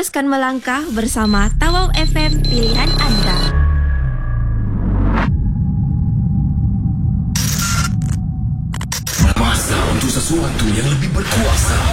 Teruskan melangkah bersama Tawau FM, pilihan anda. Masa untuk sesuatu yang lebih berkuasa.